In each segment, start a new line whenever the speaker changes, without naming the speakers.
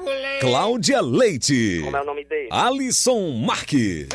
Bafulê.
Cláudia Leite.
Como é o nome dele?
Alisson Marques.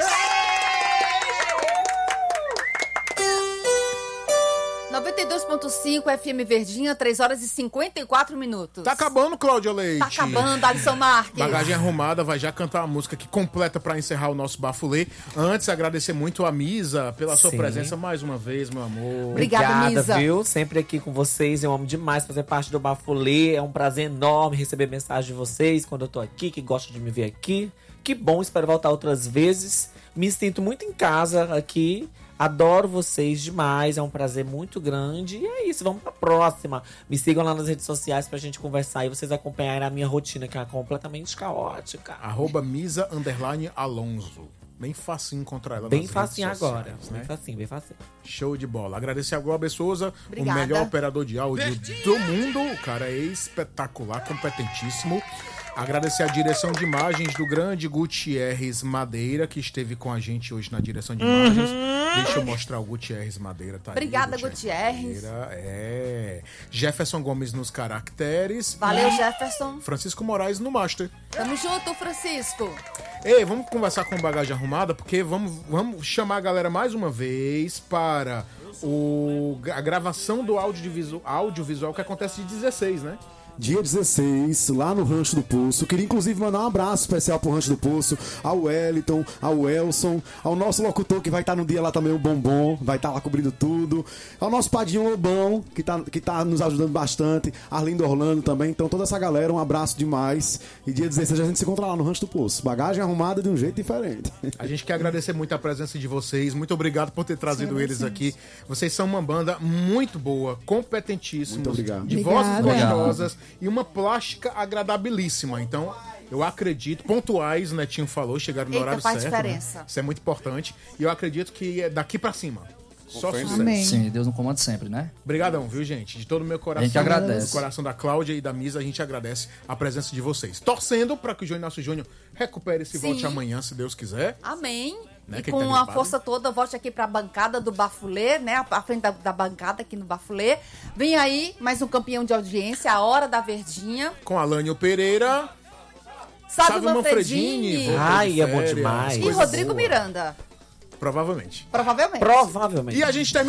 92.5 FM Verdinha, 3 horas e 54 minutos.
Tá acabando, Cláudia Leite.
Tá acabando, Alisson Marques.
Bagagem Arrumada vai já cantar a música que completa pra encerrar o nosso Bafulê. Antes, agradecer muito a Misa pela sua presença mais uma vez, meu amor.
Obrigada, Misa.
Viu? Sempre aqui com vocês. Eu amo demais fazer parte do Bafulê. É um prazer enorme receber mensagem de vocês quando eu tô aqui, que gostam de me ver aqui. Que bom, espero voltar outras vezes. Me sinto muito em casa aqui. Adoro vocês demais, é um prazer muito grande. E é isso, vamos pra próxima. Me sigam lá nas redes sociais pra gente conversar e vocês acompanharem a minha rotina, que é completamente caótica.
@Misa_Alonso. Bem facinho encontrar ela
Bem
nas
facinho
redes sociais,
agora.
né?
Bem facinho, bem facinho.
Show de bola. Agradecer a Glória Souza,
Obrigada.
o melhor operador de áudio do mundo. O cara é espetacular, competentíssimo. Agradecer a direção de imagens do grande Gutierrez Madeira, que esteve com a gente hoje na direção de imagens. Deixa eu mostrar o Gutierrez Madeira. Tá
Obrigada,
aí,
Gutierrez.
Madeira. Jefferson Gomes nos caracteres.
Valeu, Jefferson.
Francisco Moraes no Master.
Tamo junto, Francisco.
Ei, vamos conversar com Bagagem Arrumada, porque vamos chamar a galera mais uma vez para a gravação do audiovisual que acontece de 16, né?
Dia 16, lá no Rancho do Poço. Queria inclusive mandar um abraço especial pro Rancho do Poço, ao Wellington, ao Elson, ao nosso locutor que vai estar no dia lá também, o Bombom, vai estar lá cobrindo tudo, ao nosso Padinho Lobão, que tá nos ajudando bastante, Arlindo Orlando também. Então toda essa galera, um abraço demais. E dia 16 a gente se encontra lá no Rancho do Poço. Bagagem arrumada de um jeito diferente.
A gente quer agradecer muito a presença de vocês. Muito obrigado por ter trazido eles aqui. Vocês são uma banda muito boa, competentíssimos,
Muito obrigado.
de vozes gostosas e uma plástica agradabilíssima. Então, eu acredito, pontuais, o Netinho falou, chegaram no horário
faz
certo.
diferença.
Né? Isso é muito importante. E eu acredito que é daqui pra cima. Só sucesso.
Amém. Sim, Deus no comando sempre, né?
Obrigadão, viu, gente? De todo o meu coração.
A gente agradece.
Do coração da Cláudia e da Misa, a gente agradece a presença de vocês. Torcendo para que o Inácio Júnior recupere esse volte amanhã, se Deus quiser.
Amém.
Né,
E
que
com
tá
a
gripado.
força toda, volte aqui pra bancada do Bafulê, né? A frente da bancada aqui no Bafulê. Vem aí mais um campeão de audiência, a Hora da Verdinha.
Com Alânio Pereira.
Sávio
Manfredini.
Manfredini.
voltou
Ai,
de
é bom
férias,
demais.
E
coisa
Rodrigo
boa.
Miranda.
Provavelmente.
Provavelmente.
Provavelmente.
E a gente termina